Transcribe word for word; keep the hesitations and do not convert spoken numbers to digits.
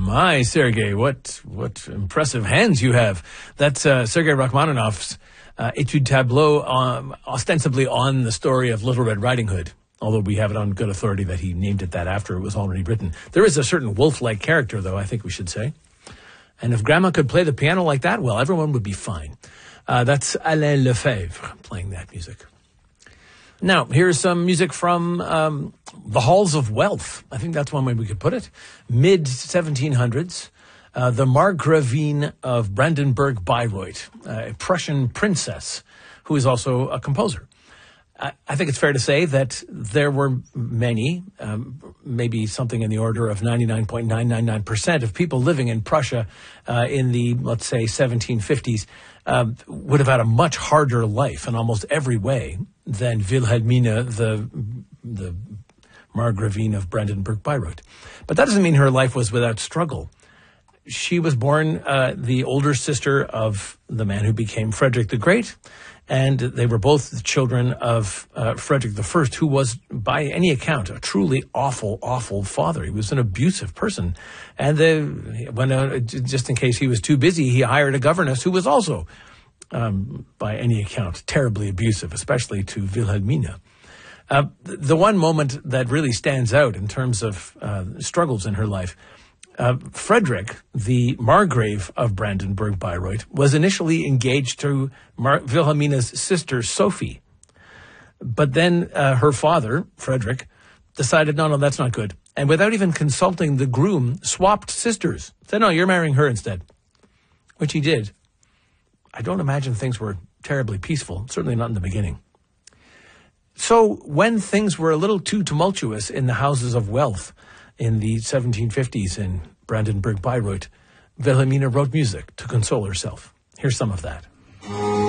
My, Sergei, what what impressive hands you have. That's uh, Sergei Rachmaninoff's uh, Etude Tableau, um, ostensibly on the story of Little Red Riding Hood, although we have it on good authority that he named it that after it was already written. There is a certain wolf-like character, though, I think we should say. And if Grandma could play the piano like that, well, everyone would be fine. Uh, that's Alain Lefebvre playing that music. Now, here's some music from um, the Halls of Wealth. I think that's one way we could put it. mid seventeen hundreds, uh, the Margravine of Brandenburg-Bayreuth, a Prussian princess who is also a composer. I, I think it's fair to say that there were many, um, maybe something in the order of ninety-nine point nine nine nine percent of people living in Prussia uh, in the, let's say, seventeen fifties uh, would have had a much harder life in almost every way than Wilhelmina, the the Margravine of Brandenburg-Bayreuth. But that doesn't mean her life was without struggle. She was born uh, the older sister of the man who became Frederick the Great, and they were both the children of uh, Frederick the First, who was, by any account, a truly awful, awful father. He was an abusive person. And the, when, uh, just in case he was too busy, he hired a governess who was also, um, by any account, terribly abusive, especially to Wilhelmina. Uh, the one moment that really stands out in terms of uh, struggles in her life, Uh, Frederick, the Margrave of Brandenburg-Bayreuth, was initially engaged to Mar- Wilhelmina's sister, Sophie. But then uh, her father, Frederick, decided, no, no, that's not good. And without even consulting the groom, swapped sisters. Said, no, you're marrying her instead. Which he did. I don't imagine things were terribly peaceful, certainly not in the beginning. So when things were a little too tumultuous in the houses of wealth, in the seventeen fifties in Brandenburg-Bayreuth, Wilhelmina wrote music to console herself. Here's some of that.